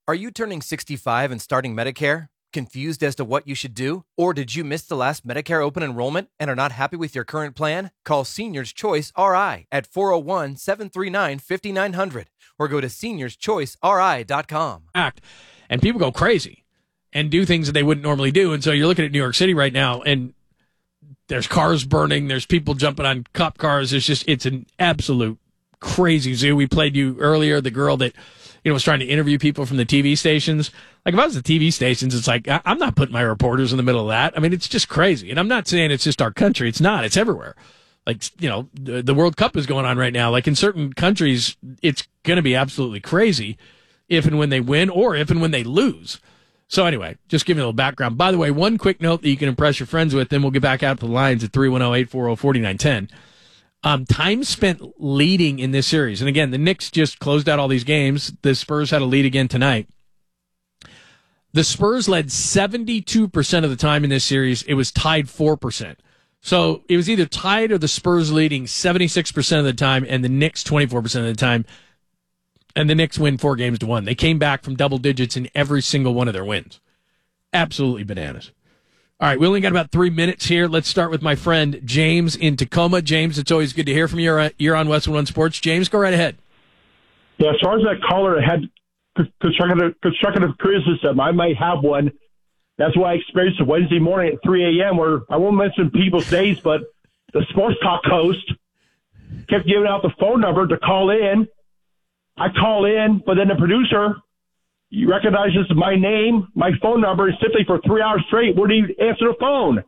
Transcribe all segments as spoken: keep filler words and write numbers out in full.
Are you turning sixty-five and starting Medicare? Confused as to what you should do? Or did you miss the last Medicare open enrollment and are not happy with your current plan? Call Seniors Choice R I at four oh one, seven three nine, five nine zero zero or go to seniors choice r i dot com. Act, and people go crazy and do things that they wouldn't normally do. And so you're looking at New York City right now, and there's cars burning, there's people jumping on cop cars. It's just, it's an absolute crazy zoo. We played you earlier, the girl that, you know, was trying to interview people from the T V stations. Like, if I was the T V stations, it's like, I- I'm not putting my reporters in the middle of that. I mean, it's just crazy. And I'm not saying it's just our country. It's not. It's everywhere. Like, you know, the, the World Cup is going on right now. Like, in certain countries, it's going to be absolutely crazy if and when they win or if and when they lose. So anyway, just giving you a little background. By the way, one quick note that you can impress your friends with, then we'll get back out to the lines at three one zero, eight four zero, four nine one zero. Um, time spent leading in this series. And again, the Knicks just closed out all these games. The Spurs had a lead again tonight. The Spurs led seventy-two percent of the time in this series. It was tied four percent. So it was either tied or the Spurs leading seventy-six percent of the time and the Knicks twenty-four percent of the time. And the Knicks win four games to one. They came back from double digits in every single one of their wins. Absolutely bananas. All right, we only got about three minutes here. Let's start with my friend James in Tacoma. James, it's always good to hear from you. You're, you're on West One Sports. James, go right ahead. Yeah, as far as that caller that had constructive, constructive criticism, I might have one. That's why I experienced a Wednesday morning at three a.m. where I won't mention people's names, but the sports talk host kept giving out the phone number to call in. I call in, but then the producer he recognizes my name, my phone number, and simply for three hours straight wouldn't even answer the phone.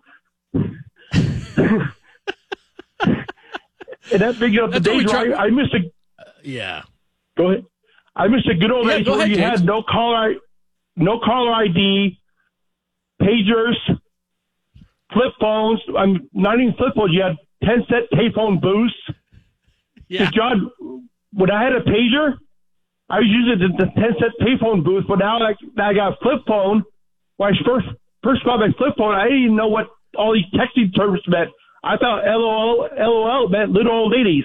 And that brings up the days where I, I missed a. Uh, yeah. Go ahead. I missed a good old yeah, days where ahead, you James. had no caller, no caller I D, pagers, flip phones. I'm not even flip phones. You had ten cent payphone booths. Yeah. John, when I had a pager, I was using the, the ten cent payphone booth, but now I, now I got a flip phone. When I first first got my flip phone, I didn't even know what all these texting terms meant. I thought L O L, L O L meant little old ladies.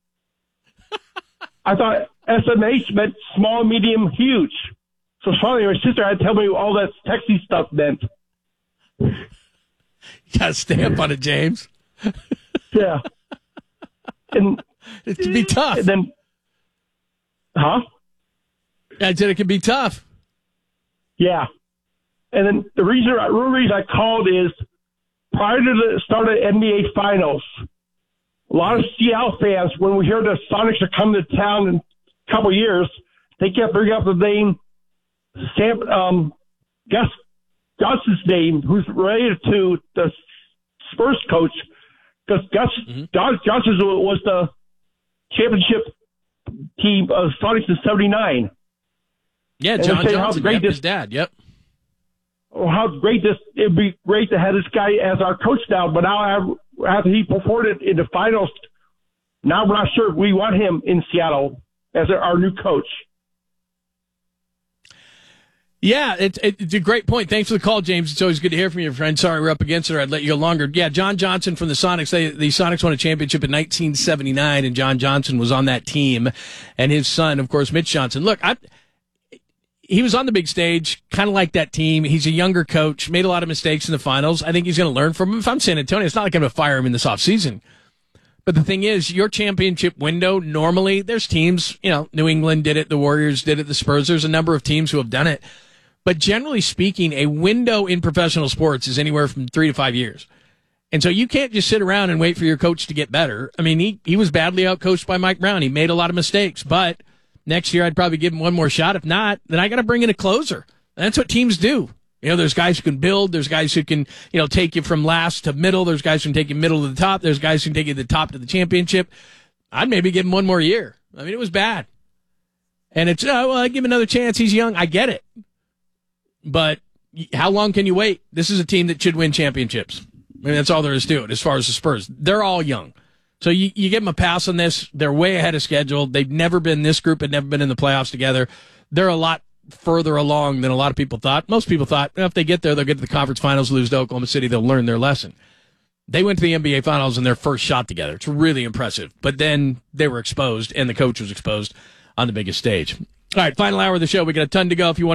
I thought S M H meant small, medium, huge. So finally, my sister had to tell me all that texting stuff meant. You got to stamp on it, James. Yeah. And it can be tough. And then, huh? I said it can be tough. Yeah. And then the reason, the real reason I called is prior to the start of the N B A Finals, a lot of Seattle fans, when we hear the Sonics are coming to town in a couple of years, they kept bringing up the name Sam, um, Gus Gus's name, who's related to the Spurs coach, because Gus, Mm-hmm. Gus, Gus was the championship team of Sonics in seventy-nine. Yeah, And John they say how Johnson, great yep, this- his dad, yep. Oh, how great this, it'd be great to have this guy as our coach now, but now after he performed it in the finals, now we're not sure if we want him in Seattle as our, our new coach. Yeah, it, it, it's a great point. Thanks for the call, James. It's always good to hear from you, friend. Sorry we're up against it, or I'd let you go longer. Yeah, John Johnson from the Sonics. They, the Sonics won a championship in nineteen seventy-nine, and John Johnson was on that team. And his son, of course, Mitch Johnson. Look, I, he was on the big stage, kind of like that team. He's a younger coach, made a lot of mistakes in the finals. I think he's going to learn from him. If I'm San Antonio, it's not like I'm going to fire him in this offseason. But the thing is, your championship window, normally, there's teams, you know, New England did it, the Warriors did it, the Spurs. There's a number of teams who have done it. But generally speaking, a window in professional sports is anywhere from three to five years. And so you can't just sit around and wait for your coach to get better. I mean, he, he was badly outcoached by Mike Brown. He made a lot of mistakes, but next year I'd probably give him one more shot. If not, then I got to bring in a closer. That's what teams do. You know, there's guys who can build. There's guys who can, you know, take you from last to middle. There's guys who can take you middle to the top. There's guys who can take you to the top to the championship. I'd maybe give him one more year. I mean, it was bad. And it's, oh, well, I'd give him another chance. He's young. I get it. But how long can you wait? This is a team that should win championships. I mean, that's all there is to it as far as the Spurs. They're all young. So you, you give them a pass on this. They're way ahead of schedule. They've never been, this group had never been in the playoffs together. They're a lot further along than a lot of people thought. Most people thought, well, if they get there, they'll get to the conference finals, lose to Oklahoma City, they'll learn their lesson. They went to the N B A Finals in their first shot together. It's really impressive. But then they were exposed, and the coach was exposed on the biggest stage. All right, final hour of the show. We got a ton to go. If you want